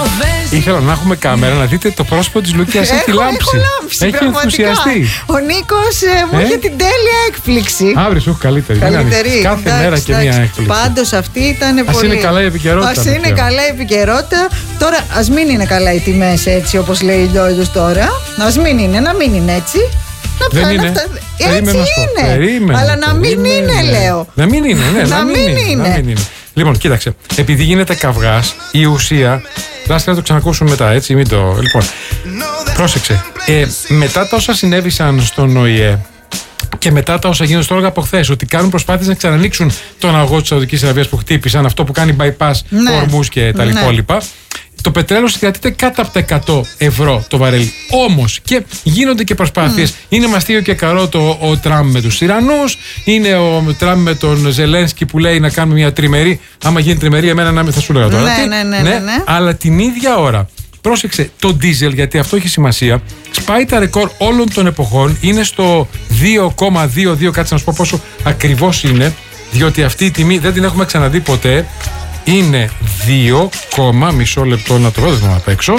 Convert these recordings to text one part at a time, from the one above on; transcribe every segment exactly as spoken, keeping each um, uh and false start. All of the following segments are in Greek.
Ήθελα να έχουμε κάμερα να δείτε το πρόσωπο της Λουκίας. Έχει λάμψει. Έχει ενθουσιαστεί. Ο Νίκος ε, μου είχε την τέλεια έκπληξη. Αύριο σου έχει καλύτερη. Καλύτερη. Κάθε εντάξει, μέρα και μία έκπληξη. Πάντως αυτή ήταν ας πολύ. είναι καλά η επικαιρότητα. Ας είναι καλά η επικαιρότητα. Τώρα ας μην είναι καλά οι τιμές έτσι όπως λέει ο Γιώργος τώρα. Ας μην είναι, να μην είναι έτσι. Να δεν είναι. Αυτά... Έτσι είναι. Περίμενε, αλλά να μην είναι, είναι, λέω. Να μην είναι, ναι. να, να μην είναι. είναι. Να μην είναι. Λοιπόν, κοίταξε. Επειδή γίνεται καυγάς, η ουσία. Λάска να το ξανακούσουμε μετά, έτσι. Μην το. Λοιπόν, πρόσεξε. Ε, μετά τα όσα συνέβησαν στον ΟΗΕ και μετά τα όσα γίνονται στο όργα από χθες, ότι κάνουν προσπάθειες να ξανανοίξουν τον αγώνα της Σαουδικής Αραβίας που χτύπησαν, αυτό που κάνει bypass, ναι. ορμούς και τα ναι. υπόλοιπα. Το πετρέλαιο συγκρατείται κάτω από τα εκατό ευρώ το βαρέλι. Όμως και γίνονται και προσπάθειες. Mm. Είναι μαστείο και καρότο ο Τραμπ με τους Ιρανούς. Είναι ο Τραμπ με τον Ζελένσκι που λέει να κάνουμε μια τριμερή. Άμα γίνει τριμερή, εμένα να μην θα σου λέγα τώρα. Ναι, ναι, ναι, ναι, ναι, ναι. Αλλά την ίδια ώρα, πρόσεξε, το ντίζελ, γιατί αυτό έχει σημασία, σπάει τα ρεκόρ όλων των εποχών. Είναι στο δύο κόμμα είκοσι δύο. Κάτσε να σου πω πόσο ακριβώς είναι. Διότι αυτή η τιμή δεν την έχουμε ξαναδεί ποτέ. Είναι δύο, μισό λεπτό να το δω απ' έξω.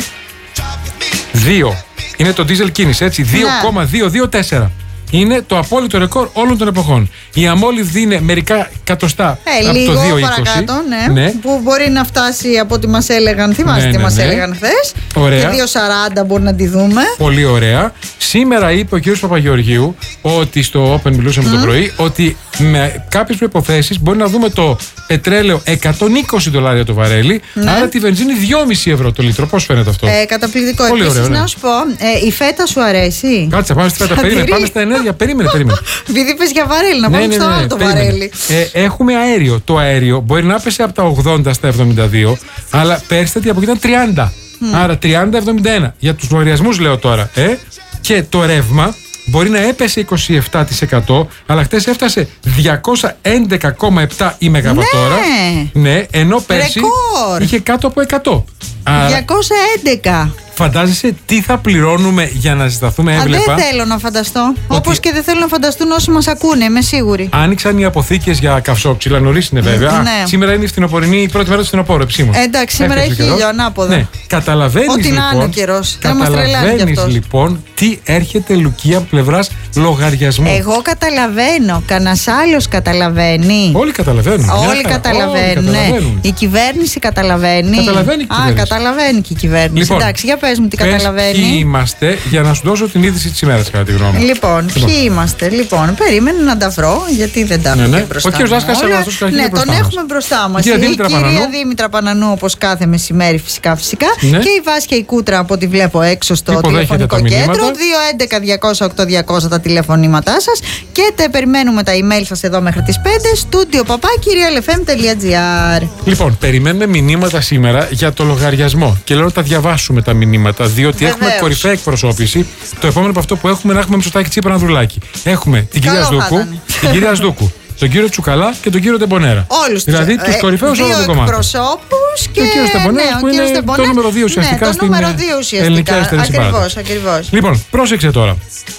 δύο. Είναι το diesel κίνηση, έτσι. δύο κόμμα διακόσια είκοσι τέσσερα. Είναι το απόλυτο ρεκόρ όλων των εποχών. Η αμόλυβδη είναι μερικά εκατοστά ε, από λίγο το δύο είκοσι. Παρακάτω, ναι, ναι. Που μπορεί να φτάσει από ό,τι μας έλεγαν. Θυμάστε ναι, τι ναι, μας ναι. έλεγαν χθες. Ωραία. Και δύο σαράντα μπορεί να τη δούμε. Πολύ ωραία. Σήμερα είπε ο κ. Παπαγεωργίου ότι στο Open μιλούσαμε mm. το πρωί ότι με κάποιες προϋποθέσεις μπορεί να δούμε το πετρέλαιο εκατόν είκοσι δολάρια το βαρέλι, ναι. άρα τη βενζίνη δυόμισι ευρώ το λίτρο. Πώς φαίνεται αυτό? Ε, καταπληκτικό. Επίσης, ναι. να σου πω, ε, η φέτα σου αρέσει? Κάτσε, πάμε στη φέτα. Περίμενε, πάμε στα ενέργεια. Περίμενε, περίμενε. Επειδή είπες για βαρέλι, να πάμε ναι, στο ναι, ναι, άλλο το βαρέλι. Ε, έχουμε αέριο. Το αέριο μπορεί να πέσει από τα ογδόντα στα εβδομήντα δύο, αλλά πέρσι από εκεί ήταν τριάντα. Mm. Άρα τριάντα εβδομήντα ένα. Για τους λογαριασμούς λέω τώρα. Ε. Και το ρεύμα μπορεί να έπεσε είκοσι επτά τοις εκατό, αλλά χτες έφτασε διακόσια έντεκα κόμμα επτά η μεγαβατόρα. Ναι. ναι, ενώ πέρσι ρεκόρ. Είχε κάτω από εκατό. Άρα, διακόσια έντεκα. Φαντάζεσαι τι θα πληρώνουμε για να ζεσταθούμε, έβλεπα. Α, δεν θέλω να φανταστώ. Ότι... Όπως και δεν θέλω να φανταστούν όσοι μας ακούνε, είμαι σίγουρη. Άνοιξαν οι αποθήκες για καυσόξυλα, νωρίς είναι βέβαια. Ναι. Α, σήμερα είναι η φθινοπορεινή, η πρώτη μέρα του φθινοπόρου, επισήμως. Εντάξει, σήμερα έχει ήλιο, ανάποδα. Ναι, καταλαβαίνεις ό,τι λοιπόν. να είναι ο καιρός. Καταλαβαίνεις λοιπόν τι έρχεται, Λουκία, από πλευράς λογαριασμού. Εγώ καταλαβαίνω. Κανένας άλλος καταλαβαίνει. Όλοι καταλαβαίνουν. Όλοι καταλαβαίνουν. Ναι. Η κυβέρνηση καταλαβαίνει. Καταλαβαίνει και η κυβέρνηση. Α, καταλαβαίνει και η κυβέρνηση. Λοιπόν, εντάξει, για πες μου τι καταλαβαίνει. Ποιοι είμαστε, για να σου δώσω την είδηση της ημέρας, κατά τη γνώμη μου. Λοιπόν, λοιπόν, ποιοι είμαστε. Λοιπόν, περίμενε να τα βρω, γιατί δεν τα έχω ναι, ναι. μπροστά. Ο κύριος Δάσκαλος Σαλβαδόρος ναι, ναι, τον έχουμε μπροστά μας. Η κυρία Δήμητρα, κυρία Δήμητρα Πανανού, όπως κάθε μεσημέρι, φυσικά, φυσικά. Ναι. Και η Βάσια η Κούτρα, από ό,τι βλέπω έξω στο τηλεφωνικό κέντρο. δύο έντεκα διακόσια οκτώ διακόσια τα τηλεφωνήματά σας. Και τα περιμένουμε τα email σας εδώ μέχρι τις πέντε. Στούντιο παπάκι ελ εφ εμ τελεία τζι άρ. Λοιπόν, περιμένουμε μηνύματα σήμερα για το λογαριασμό. Και λέω να τα διαβάσουμε τα μηνύματα, διότι βεβαίως έχουμε κορυφαία εκπροσώπηση. Το επόμενο από αυτό που έχουμε να έχουμε Μητσοτάκη, Τσίπρα, Ανδρουλάκη. Έχουμε την κυρία Σδούκου, την κυρία Σδούκου, τον κύριο Τσουκαλά και τον κύριο Τεμπονέρα. Όλους δηλαδή τους ε, κορυφαίους όλων των κομμάτων. Εκπροσώπους και ο κύριος Τεμπονέρας, ναι, που είναι Τεμπονέρας, το νούμερο δύο ουσιαστικά, ναι, στην ελληνική αριστερή συμπαράταξη. Ακριβώς. Λοιπόν, πρόσεξε τώρα.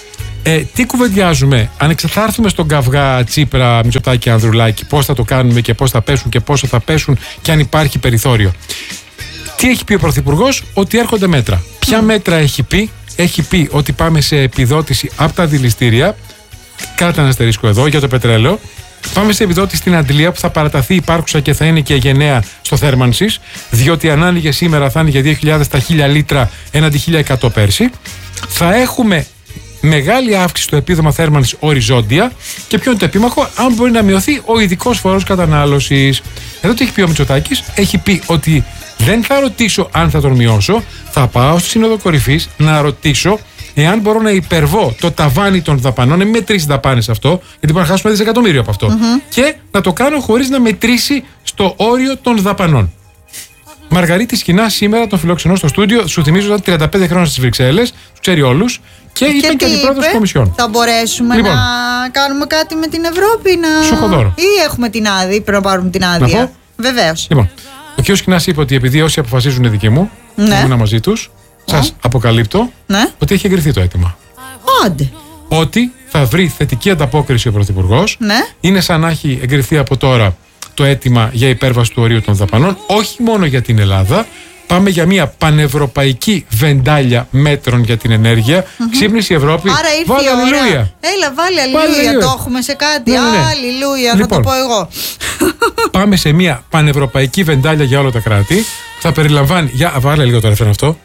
Ε, τι κουβεντιάζουμε, αν θα έρθουμε στον καυγά Τσίπρα, Μητσοτάκη, Ανδρουλάκη, πώς θα το κάνουμε και πώς θα πέσουν και πόσο θα πέσουν και αν υπάρχει περιθώριο. Τι έχει πει ο Πρωθυπουργός? Ότι έρχονται μέτρα. Ποια mm. μέτρα έχει πει? Έχει πει ότι πάμε σε επιδότηση από τα δηληστήρια. Κάτα ένα αστερίσκο εδώ για το πετρέλαιο. Πάμε σε επιδότηση στην αντλία που θα παραταθεί υπάρχουσα και θα είναι και γενναία στο θέρμανσης. Διότι αν άνοιγε σήμερα θα άνοιγε δύο χιλιάδες τα χίλια λίτρα έναντι χίλια εκατό πέρσι. Θα έχουμε μεγάλη αύξηση στο επίδομα θέρμανσης οριζόντια. Και ποιο είναι το επίμαχο? Αν μπορεί να μειωθεί ο ειδικός φόρος κατανάλωσης. Εδώ τι έχει πει ο Μητσοτάκης? Έχει πει ότι δεν θα ρωτήσω αν θα τον μειώσω. Θα πάω στη Σύνοδο Κορυφής να ρωτήσω εάν μπορώ να υπερβώ το ταβάνι των δαπανών, να μην μετρήσει δαπάνες αυτό, γιατί μπορεί να χάσουμε δισεκατομμύριο από αυτό. Mm-hmm. Και να το κάνω χωρίς να μετρήσει στο όριο των δαπανών. Μαργαρίτη Σκηνά σήμερα τον φιλοξενώ στο στούντιο. Σου θυμίζω ότι ήταν τριάντα πέντε χρόνια στις Βρυξέλλες, τους ξέρει όλους. Και, και είπε και αντιπρόεδρος της Κομισιόν. Θα μπορέσουμε λοιπόν να κάνουμε κάτι με την Ευρώπη, να... Σουχοδόρο. Ή έχουμε την άδεια, πρέπει να πάρουμε την άδεια. Βεβαίως. Λοιπόν, ο κ. Σκηνάς είπε ότι επειδή όσοι αποφασίζουν οι δικοί μου, ναι, ήμουν μαζί τους, σας yeah. αποκαλύπτω, ναι, ότι έχει εγκριθεί το αίτημα. Άντε. Ότι θα βρει θετική ανταπόκριση ο Πρωθυπουργός. Ναι. Είναι σαν να έχει εγκριθεί από τώρα το αίτημα για υπέρβαση του ορίου των δαπανών, όχι μόνο για την Ελλάδα, Πάμε για μια πανευρωπαϊκή βεντάλια μέτρων για την ενέργεια. Mm-hmm. Ξύπνησε η Ευρώπη. Άρα ήρθε βάλε η ώρα. αλληλούια. Έλα, βάλε αλληλούια. Το έχουμε σε κάτι. Ναι, ναι, ναι. Αλληλούια, Λοιπόν, θα το πω εγώ. Πάμε σε μια πανευρωπαϊκή βεντάλια για όλα τα κράτη. Θα περιλαμβάνει. Για βάλε λίγο το ρεφρέν αυτό.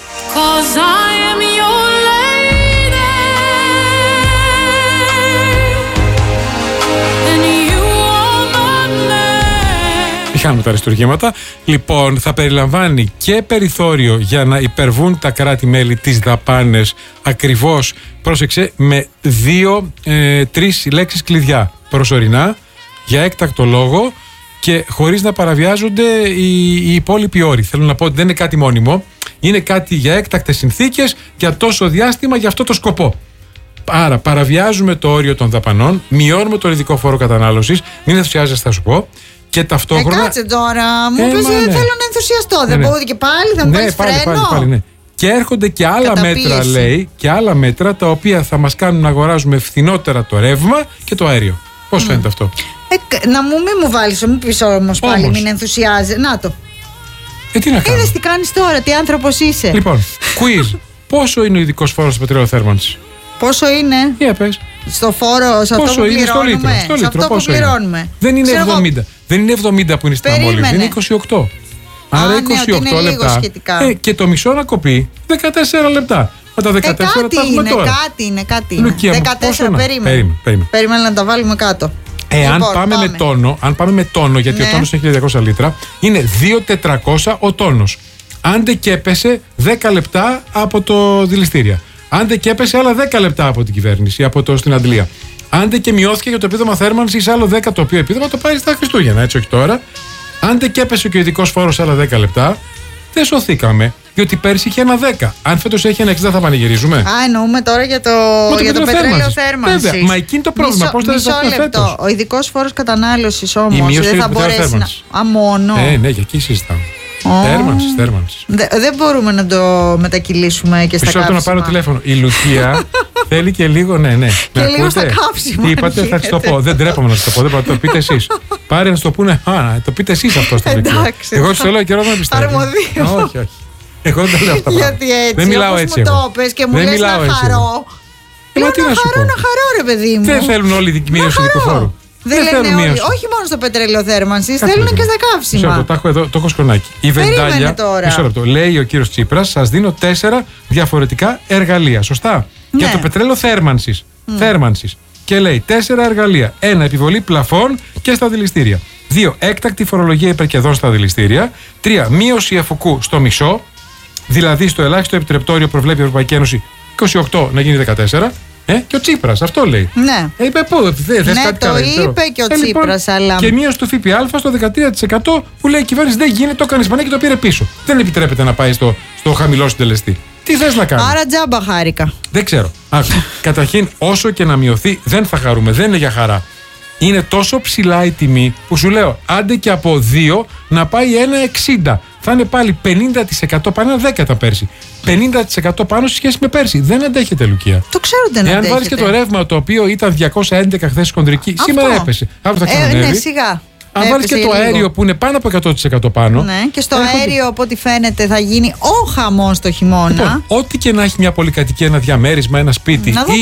Χάνουμε τα αριστουργήματα. Λοιπόν, θα περιλαμβάνει και περιθώριο για να υπερβούν τα κράτη-μέλη τις δαπάνες ακριβώς, πρόσεξε, με δύο, ε, τρεις λέξεις κλειδιά. Προσωρινά, για έκτακτο λόγο και χωρίς να παραβιάζονται οι, οι υπόλοιποι όροι. Θέλω να πω ότι δεν είναι κάτι μόνιμο. Είναι κάτι για έκτακτες συνθήκες, για τόσο διάστημα, για αυτό το σκοπό. Άρα, παραβιάζουμε το όριο των δαπανών, μειώνουμε τον ειδικό φόρο κατανάλωσης. Μην ενθουσιάζεσαι, θα σου πω. Και ταυτόχρονα. Ε, κάτσε τώρα, μου πες, ε, θέλω να ενθουσιαστώ. Ναι, δεν ναι. μπορείτε και πάλι, θα μου ναι, πάρεις πάλι, φρένο. Πάλι, πάλι, ναι. Και έρχονται και άλλα μέτρα, λέει, και άλλα μέτρα τα οποία θα μας κάνουν να αγοράζουμε φθηνότερα το ρεύμα και το αέριο. Πώς mm. φαίνεται αυτό? Ε, να μου μην μου βάλεις, μου πεις όμως πάλι, μην ενθουσιάζει. Να το. Ε, τι να κάνω. Είδες τι κάνεις τώρα, τι άνθρωπος είσαι. Λοιπόν, quiz. Πόσο είναι ο ειδικός φόρος στο πετρέλαιο θέρμανσης? Πόσο είναι? Για πες. Στο φόρο, σε αυτό πόσο που είναι πληρώνουμε. στο λίτρο, στο σε λίτρο, αυτό που πληρώνουμε. Είναι. Δεν είναι Ξέρω εβδομήντα. Εγώ... Δεν είναι εβδομήντα που είναι στην αμμόλυβη, είναι είκοσι οκτώ. Άρα Α, είκοσι οκτώ ναι, λεπτά. Ε, και το μισό να κοπεί δεκατέσσερα λεπτά. Με τα δεκατέσσερα ε, τα έχουμε είναι, τώρα. Κάτι είναι, κάτι είναι. Λουκία, δεκατέσσερα περίμενε. Περίμενε να τα βάλουμε κάτω. Εάν λοιπόν, πάμε, πάμε. Με τόνο, αν πάμε με τόνο, γιατί ναι. ο τόνος είναι χίλια διακόσια λίτρα, είναι δύο χιλιάδες τετρακόσια ο τόνος. Άντε και έπεσε δέκα λεπτά από το δηληστήρια. Άντε και έπεσε άλλα δέκα λεπτά από την κυβέρνηση, από το, στην Αντλία. Άντε και μειώθηκε για το επίδομα θέρμανσης άλλο δέκα, το οποίο επίδομα το πάει στα Χριστούγεννα, έτσι όχι τώρα. Άντε και έπεσε και ο ειδικός φόρος άλλα δέκα λεπτά, δεν σωθήκαμε. Διότι πέρσι είχε ένα δέκα. Αν φέτος έχει ένα εξήντα, θα πανηγυρίζουμε. Α, εννοούμε τώρα για το, το, για το πετρέλαιο θέρμανσης. Βέβαια, μα εκεί είναι το πρόβλημα. Πώς θα ζητήσουμε φέτος? Ο ειδικός φόρος κατανάλωσης όμως δεν θα μπορέσει να. Α, μόνο. Ε, ναι, για εκεί συζητάμε. Oh. Θέρμανση, θέρμανση. Δε, δεν μπορούμε να το μετακυλήσουμε και στα καύσιμα. Μισό να πάρω τηλέφωνο. Η Λουκία θέλει και λίγο, ναι, ναι. Και με λίγο στα καύσιμα. Τι είπατε, θα τη το πω. Δεν τρέπομαι να τη το πω. Δεν θα το πείτε εσείς. Πάρε να το πούνε. Α, το πείτε εσείς αυτό στο Λουκία. Εγώ τη το λέω καιρό να πιστεύω. Αρμοδίο. Όχι, όχι. Εγώ δεν τα λέω αυτά. Γιατί έτσι. Δεν μιλάω έτσι. Μου το πες και μου λες να χαρώ. Λέω να χαρώ, να χαρώ, ρε παιδί μου. Δεν θέλουν όλοι την μείωση του φόρου. Δεν λένε όλοι, όχι μόνο στο πετρέλαιο θέρμανσης, θέλουν και στα καύσιμα. Μισό το έχω εδώ, το έχω σκονάκι. Η βεντάλια, μισό λεπτό, λέει ο κύριος Τσίπρας, σας δίνω τέσσερα διαφορετικά εργαλεία. Σωστά. Ναι. Για το πετρέλαιο θέρμανσης. Mm. Θέρμανσης. Και λέει τέσσερα εργαλεία. Ένα, επιβολή πλαφών και στα δηληστήρια. Δύο, έκτακτη φορολογία υπερκερδών στα δηληστήρια. Τρία, μείωση αφουκού στο μισό. Δηλαδή στο ελάχιστο επιτρεπτόριο προβλέπει η Ευρωπαϊκή Ένωση είκοσι οκτώ να γίνει δεκατέσσερα. Ε, και ο Τσίπρας, αυτό λέει. Ναι. Ε, είπε πού, δε, ναι, κάτι το καλύτερο. Είπε και ο ε, Τσίπρας, λοιπόν, αλλά. Και μείωση του ΦΠΑ στο δεκατρία τοις εκατό που λέει η κυβέρνηση δεν γίνεται, το έκανε η Ισπανία και το πήρε πίσω. Δεν επιτρέπεται να πάει στο, στο χαμηλό συντελεστή. Τι θες να κάνεις? Άρα τζάμπα χάρηκα. Δεν ξέρω. Άκου. Καταρχήν, όσο και να μειωθεί, δεν θα χαρούμε. Δεν είναι για χαρά. Είναι τόσο ψηλά η τιμή που σου λέω, άντε και από δύο να πάει ένα εξήντα. Θα είναι πάλι πενήντα τοις εκατό, πάνω ένα δέκα τα πέρσι. πενήντα τοις εκατό πάνω σε σχέση με πέρσι. Δεν αντέχεται, Λουκία. Το ξέρω δεν αντέχεται. Εάν βάλεις και το ρεύμα το οποίο ήταν διακόσια έντεκα χθες κοντρική, σήμερα έπεσε. Αύριο θα ξανανεύει. Ε, ναι, σιγά. Αν βάλεις και το λίγο. Αέριο που είναι πάνω από εκατό τοις εκατό πάνω. Ναι, και στο έρχονται... αέριο, από ό,τι φαίνεται, θα γίνει ο χαμός το χειμώνα. Λοιπόν, ό,τι και να έχει μια πολυκατοικία, ένα διαμέρισμα, ένα σπίτι.